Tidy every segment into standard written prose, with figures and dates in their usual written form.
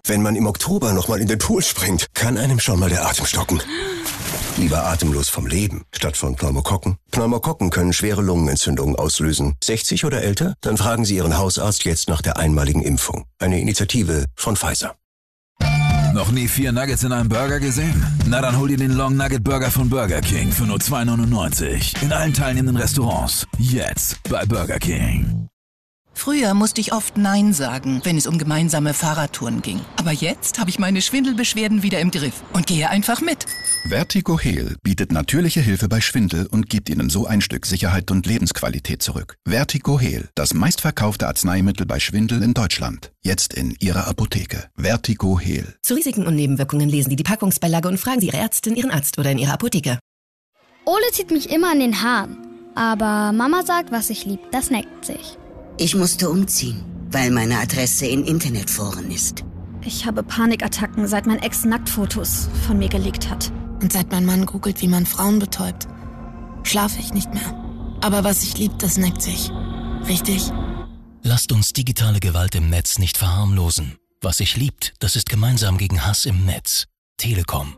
Wenn man im Oktober nochmal in den Pool springt, kann einem schon mal der Atem stocken. Lieber atemlos vom Leben, statt von Pneumokokken. Pneumokokken können schwere Lungenentzündungen auslösen. 60 oder älter? Dann fragen Sie Ihren Hausarzt jetzt nach der einmaligen Impfung. Eine Initiative von Pfizer. Noch nie 4 Nuggets in einem Burger gesehen? Na dann hol dir den Long Nugget Burger von Burger King für nur $2,99. In allen teilnehmenden Restaurants. Jetzt bei Burger King. Früher musste ich oft Nein sagen, wenn es um gemeinsame Fahrradtouren ging. Aber jetzt habe ich meine Schwindelbeschwerden wieder im Griff und gehe einfach mit. Vertigo Heal bietet natürliche Hilfe bei Schwindel und gibt Ihnen so ein Stück Sicherheit und Lebensqualität zurück. Vertigo Heal, das meistverkaufte Arzneimittel bei Schwindel in Deutschland. Jetzt in Ihrer Apotheke. Vertigo Heal. Zu Risiken und Nebenwirkungen lesen Sie die Packungsbeilage und fragen Sie Ihre Ärztin, Ihren Arzt oder in Ihrer Apotheke. Ole zieht mich immer an den Haaren. Aber Mama sagt, was ich lieb, das neckt sich. Ich musste umziehen, weil meine Adresse in Internetforen ist. Ich habe Panikattacken, seit mein Ex Nacktfotos von mir gelegt hat. Und seit mein Mann googelt, wie man Frauen betäubt, schlafe ich nicht mehr. Aber was ich lieb, das neckt sich. Richtig? Lasst uns digitale Gewalt im Netz nicht verharmlosen. Was sich liebt, das ist gemeinsam gegen Hass im Netz. Telekom.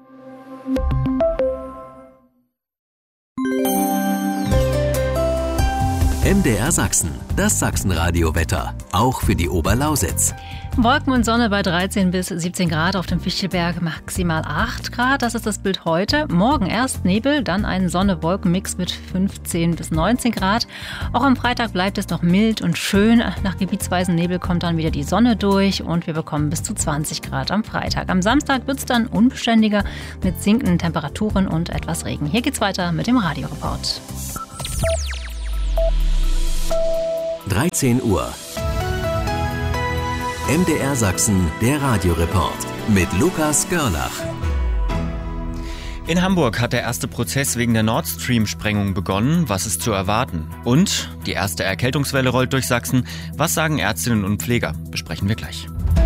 MDR Sachsen, das Sachsenradio-Wetter, auch für die Oberlausitz. Wolken und Sonne bei 13 bis 17 Grad, auf dem Fichtelberg maximal 8 Grad. Das ist das Bild heute. Morgen erst Nebel, dann ein Sonne-Wolken-Mix mit 15 bis 19 Grad. Auch am Freitag bleibt es noch mild und schön. Nach gebietsweisen Nebel kommt dann wieder die Sonne durch und wir bekommen bis zu 20 Grad am Freitag. Am Samstag wird es dann unbeständiger mit sinkenden Temperaturen und etwas Regen. Hier geht's weiter mit dem Radioreport. 13 Uhr. MDR Sachsen, der Radioreport mit Lukas Görlach. In Hamburg hat der erste Prozess wegen der Nord Stream-Sprengung begonnen. Was ist zu erwarten? Und die erste Erkältungswelle rollt durch Sachsen. Was sagen Ärztinnen und Pfleger? Besprechen wir gleich.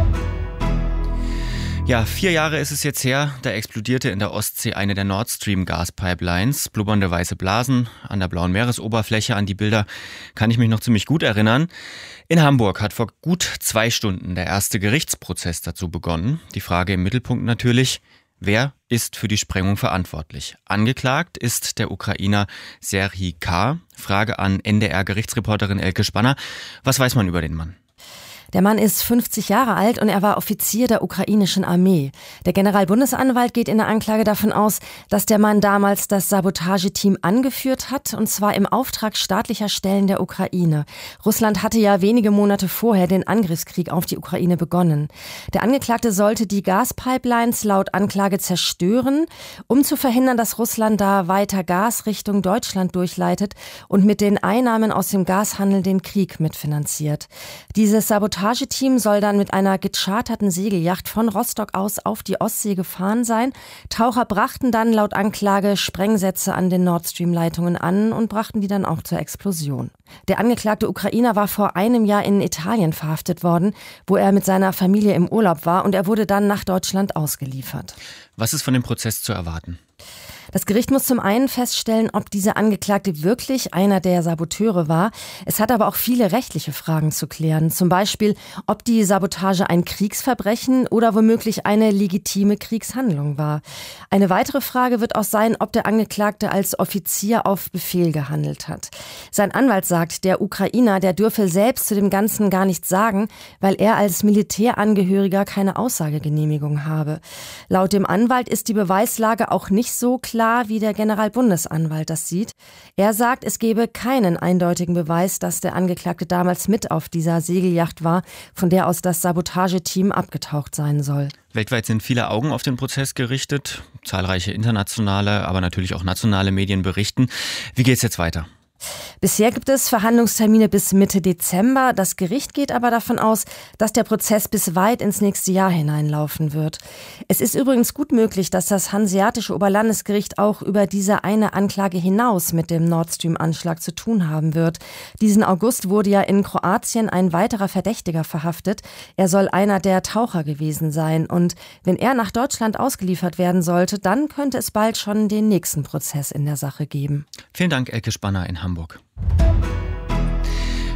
Ja, 4 Jahre ist es jetzt her, da explodierte in der Ostsee eine der Nord Stream Gaspipelines. Blubbernde weiße Blasen an der blauen Meeresoberfläche. An die Bilder kann ich mich noch ziemlich gut erinnern. In Hamburg hat vor gut 2 Stunden der erste Gerichtsprozess dazu begonnen. Die Frage im Mittelpunkt natürlich: Wer ist für die Sprengung verantwortlich? Angeklagt ist der Ukrainer Serhij K. Frage an NDR-Gerichtsreporterin Elke Spanner. Was weiß man über den Mann? Der Mann ist 50 Jahre alt und er war Offizier der ukrainischen Armee. Der Generalbundesanwalt geht in der Anklage davon aus, dass der Mann damals das Sabotageteam angeführt hat, und zwar im Auftrag staatlicher Stellen der Ukraine. Russland hatte ja wenige Monate vorher den Angriffskrieg auf die Ukraine begonnen. Der Angeklagte sollte die Gaspipelines laut Anklage zerstören, um zu verhindern, dass Russland da weiter Gas Richtung Deutschland durchleitet und mit den Einnahmen aus dem Gashandel den Krieg mitfinanziert. Dieses Sabotageteam soll dann mit einer gecharterten Segelyacht von Rostock aus auf die Ostsee gefahren sein. Taucher brachten dann laut Anklage Sprengsätze an den Nord Stream-Leitungen an und brachten die dann auch zur Explosion. Der angeklagte Ukrainer war vor einem Jahr in Italien verhaftet worden, wo er mit seiner Familie im Urlaub war, und er wurde dann nach Deutschland ausgeliefert. Was ist von dem Prozess zu erwarten? Das Gericht muss zum einen feststellen, ob dieser Angeklagte wirklich einer der Saboteure war. Es hat aber auch viele rechtliche Fragen zu klären. Zum Beispiel, ob die Sabotage ein Kriegsverbrechen oder womöglich eine legitime Kriegshandlung war. Eine weitere Frage wird auch sein, ob der Angeklagte als Offizier auf Befehl gehandelt hat. Sein Anwalt sagt, der Ukrainer, der dürfe selbst zu dem Ganzen gar nichts sagen, weil er als Militärangehöriger keine Aussagegenehmigung habe. Laut dem Anwalt ist die Beweislage auch nicht so klar, wie der Generalbundesanwalt das sieht. Er sagt, es gebe keinen eindeutigen Beweis, dass der Angeklagte damals mit auf dieser Segelyacht war, von der aus das Sabotageteam abgetaucht sein soll. Weltweit sind viele Augen auf den Prozess gerichtet. Zahlreiche internationale, aber natürlich auch nationale Medien berichten. Wie geht's jetzt weiter? Bisher gibt es Verhandlungstermine bis Mitte Dezember. Das Gericht geht aber davon aus, dass der Prozess bis weit ins nächste Jahr hineinlaufen wird. Es ist übrigens gut möglich, dass das Hanseatische Oberlandesgericht auch über diese eine Anklage hinaus mit dem Nord Stream-Anschlag zu tun haben wird. Diesen August wurde ja in Kroatien ein weiterer Verdächtiger verhaftet. Er soll einer der Taucher gewesen sein. Und wenn er nach Deutschland ausgeliefert werden sollte, dann könnte es bald schon den nächsten Prozess in der Sache geben. Vielen Dank, Elke Spanner in Hamburg.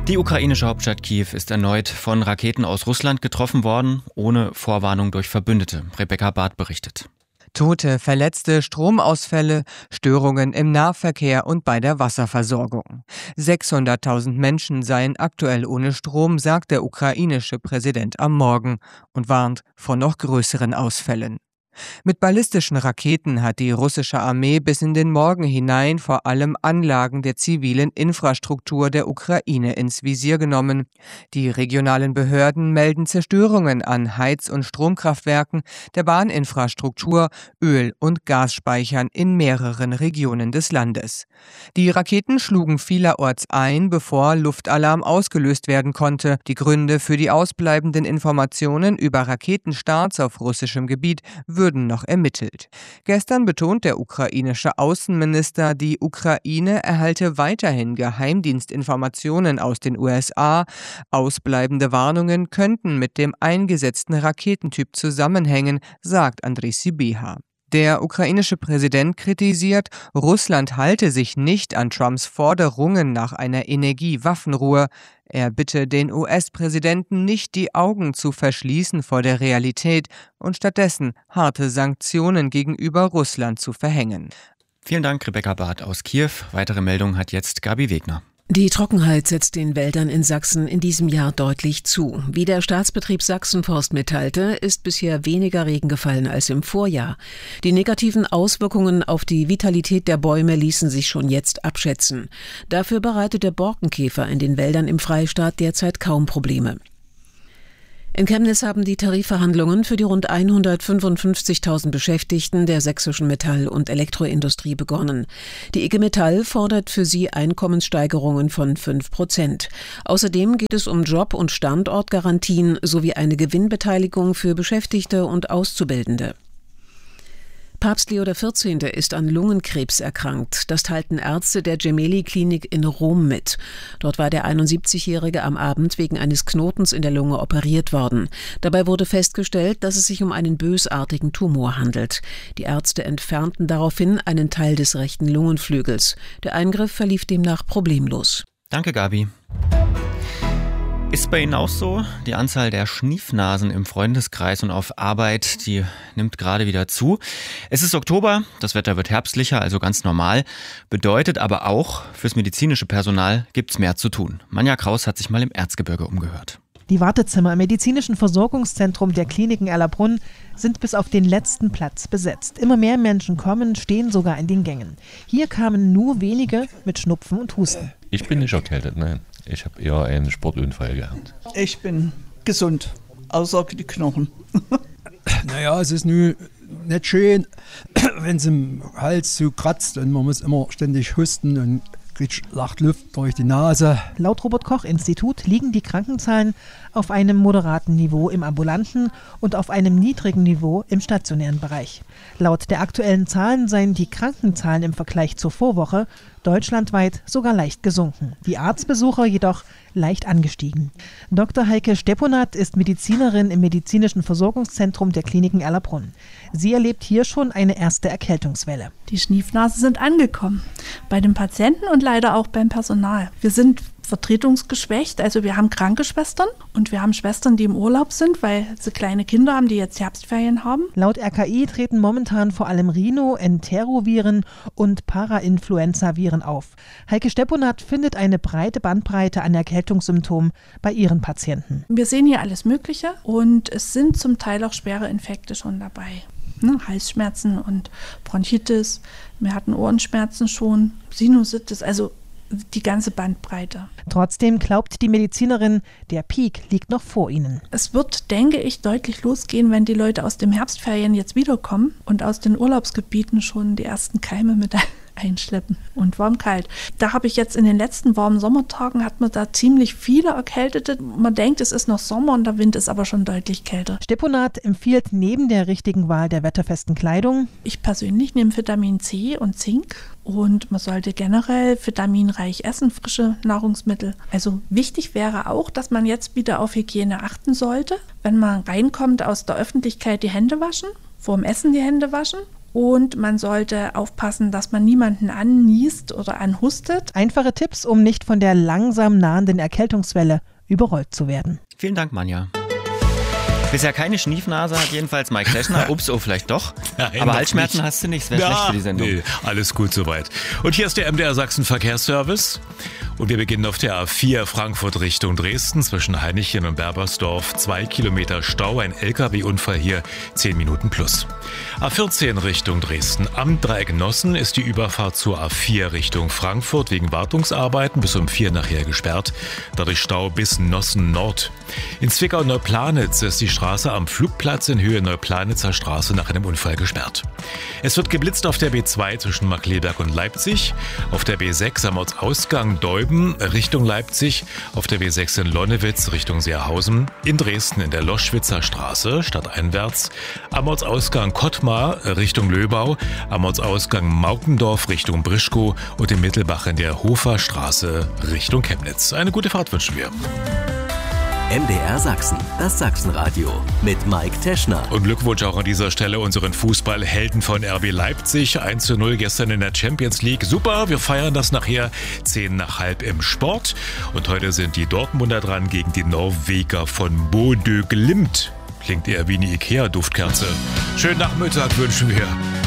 Die ukrainische Hauptstadt Kiew ist erneut von Raketen aus Russland getroffen worden, ohne Vorwarnung durch Verbündete. Rebecca Barth berichtet. Tote, Verletzte, Stromausfälle, Störungen im Nahverkehr und bei der Wasserversorgung. 600.000 Menschen seien aktuell ohne Strom, sagt der ukrainische Präsident am Morgen und warnt vor noch größeren Ausfällen. Mit ballistischen Raketen hat die russische Armee bis in den Morgen hinein vor allem Anlagen der zivilen Infrastruktur der Ukraine ins Visier genommen. Die regionalen Behörden melden Zerstörungen an Heiz- und Stromkraftwerken, der Bahninfrastruktur, Öl- und Gasspeichern in mehreren Regionen des Landes. Die Raketen schlugen vielerorts ein, bevor Luftalarm ausgelöst werden konnte. Die Gründe für die ausbleibenden Informationen über Raketenstarts auf russischem Gebiet würden noch ermittelt. Gestern betont der ukrainische Außenminister, die Ukraine erhalte weiterhin Geheimdienstinformationen aus den USA. Ausbleibende Warnungen könnten mit dem eingesetzten Raketentyp zusammenhängen, sagt Andriy Sybiha. Der ukrainische Präsident kritisiert, Russland halte sich nicht an Trumps Forderungen nach einer Energiewaffenruhe. Er bitte den US-Präsidenten nicht, die Augen zu verschließen vor der Realität und stattdessen harte Sanktionen gegenüber Russland zu verhängen. Vielen Dank, Rebecca Barth aus Kiew. Weitere Meldungen hat jetzt Gabi Wegner. Die Trockenheit setzt den Wäldern in Sachsen in diesem Jahr deutlich zu. Wie der Staatsbetrieb Sachsenforst mitteilte, ist bisher weniger Regen gefallen als im Vorjahr. Die negativen Auswirkungen auf die Vitalität der Bäume ließen sich schon jetzt abschätzen. Dafür bereitet der Borkenkäfer in den Wäldern im Freistaat derzeit kaum Probleme. In Chemnitz haben die Tarifverhandlungen für die rund 155.000 Beschäftigten der sächsischen Metall- und Elektroindustrie begonnen. Die IG Metall fordert für sie Einkommenssteigerungen von 5%. Außerdem geht es um Job- und Standortgarantien sowie eine Gewinnbeteiligung für Beschäftigte und Auszubildende. Papst Leo XIV. Ist an Lungenkrebs erkrankt. Das teilten Ärzte der Gemelli-Klinik in Rom mit. Dort war der 71-Jährige am Abend wegen eines Knotens in der Lunge operiert worden. Dabei wurde festgestellt, dass es sich um einen bösartigen Tumor handelt. Die Ärzte entfernten daraufhin einen Teil des rechten Lungenflügels. Der Eingriff verlief demnach problemlos. Danke, Gabi. Ist bei Ihnen auch so? Die Anzahl der Schniefnasen im Freundeskreis und auf Arbeit, die nimmt gerade wieder zu. Es ist Oktober, das Wetter wird herbstlicher, also ganz normal. Bedeutet aber auch, fürs medizinische Personal gibt's mehr zu tun. Manja Kraus hat sich mal im Erzgebirge umgehört. Die Wartezimmer im medizinischen Versorgungszentrum der Kliniken Erlabrunn sind bis auf den letzten Platz besetzt. Immer mehr Menschen kommen, stehen sogar in den Gängen. Hier kamen nur wenige mit Schnupfen und Husten. Ich bin nicht erkältet, nein. Ich habe eher einen Sportunfall gehabt. Ich bin gesund, außer die Knochen. Naja, es ist nun nicht schön, wenn es im Hals so kratzt und man muss immer ständig husten und lacht Luft durch die Nase. Laut Robert-Koch-Institut liegen die Krankenzahlen auf einem moderaten Niveau im ambulanten und auf einem niedrigen Niveau im stationären Bereich. Laut der aktuellen Zahlen seien die Krankenzahlen im Vergleich zur Vorwoche deutschlandweit sogar leicht gesunken. Die Arztbesucher jedoch leicht angestiegen. Dr. Heike Stepponat ist Medizinerin im medizinischen Versorgungszentrum der Kliniken Erlabrunn. Sie erlebt hier schon eine erste Erkältungswelle. Die Schniefnasen sind angekommen, bei den Patienten und leider auch beim Personal. Wir sind vertretungsgeschwächt, also wir haben Krankenschwestern und wir haben Schwestern, die im Urlaub sind, weil sie kleine Kinder haben, die jetzt Herbstferien haben. Laut RKI treten momentan vor allem Rhino-, Enteroviren und Parainfluenza-Viren auf. Heike Stepponat findet eine breite Bandbreite an Erkältungssymptomen bei ihren Patienten. Wir sehen hier alles Mögliche und es sind zum Teil auch schwere Infekte schon dabei. Halsschmerzen und Bronchitis, wir hatten Ohrenschmerzen schon, Sinusitis, also die ganze Bandbreite. Trotzdem glaubt die Medizinerin, der Peak liegt noch vor ihnen. Es wird, denke ich, deutlich losgehen, wenn die Leute aus den Herbstferien jetzt wiederkommen und aus den Urlaubsgebieten schon die ersten Keime mit einschleppen und warm-kalt. Da habe ich jetzt in den letzten warmen Sommertagen, hat man da ziemlich viele Erkältete. Man denkt, es ist noch Sommer und der Wind ist aber schon deutlich kälter. Stepponat empfiehlt neben der richtigen Wahl der wetterfesten Kleidung: Ich persönlich nehme Vitamin C und Zink und man sollte generell vitaminreich essen, frische Nahrungsmittel. Also wichtig wäre auch, dass man jetzt wieder auf Hygiene achten sollte. Wenn man reinkommt aus der Öffentlichkeit, die Hände waschen. Vor dem Essen die Hände waschen Und man sollte aufpassen, dass man niemanden anniest oder anhustet. Einfache Tipps, um nicht von der langsam nahenden Erkältungswelle überrollt zu werden. Vielen Dank, Manja. Bisher keine Schniefnase hat jedenfalls Mike Teschner. Ups, oh, vielleicht doch. Nein, aber Halsschmerzen hast du nicht, das wäre schlecht für die Sendung. Nee, alles gut soweit. Und hier ist der MDR Sachsen Verkehrsservice. Und wir beginnen auf der A4 Frankfurt Richtung Dresden zwischen Hainichen und Berbersdorf. 2 Kilometer Stau, ein LKW-Unfall hier, 10 Minuten plus. A14 Richtung Dresden. Am Dreieck Nossen ist die Überfahrt zur A4 Richtung Frankfurt wegen Wartungsarbeiten bis um 4 nachher gesperrt. Dadurch Stau bis Nossen Nord. In Zwickau-Neuplanitz ist die Straße am Flugplatz in Höhe Neuplanitzer Straße nach einem Unfall gesperrt. Es wird geblitzt auf der B2 zwischen Markkleeberg und Leipzig, auf der B6 am Ortsausgang Deuben Richtung Leipzig, auf der B6 in Lonnewitz Richtung Seerhausen, in Dresden in der Loschwitzer Straße stadteinwärts, am Ortsausgang Kottmar Richtung Löbau, am Ortsausgang Maukendorf Richtung Brischkow und in Mittelbach in der Hofer Straße Richtung Chemnitz. Eine gute Fahrt wünschen wir. MDR Sachsen, das Sachsenradio mit Mike Teschner. Und Glückwunsch auch an dieser Stelle unseren Fußballhelden von RB Leipzig. 1:0 gestern in der Champions League. Super, wir feiern das nachher 10:30 im Sport. Und heute sind die Dortmunder dran gegen die Norweger von Bodø Glimt. Klingt eher wie eine Ikea-Duftkerze. Schönen Nachmittag wünschen wir.